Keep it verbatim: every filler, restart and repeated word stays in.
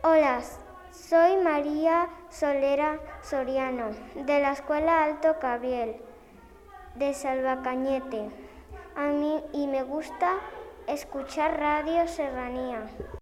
Hola, soy María Solera Soriano, de la Escuela Alto Cabriel, de Salvacañete. A mí y me gusta escuchar Radio Serranía.